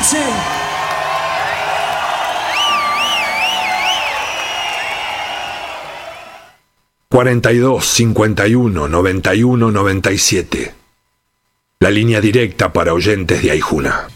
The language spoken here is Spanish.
clase. 42 51 91 97. La línea directa para oyentes de Aijuna.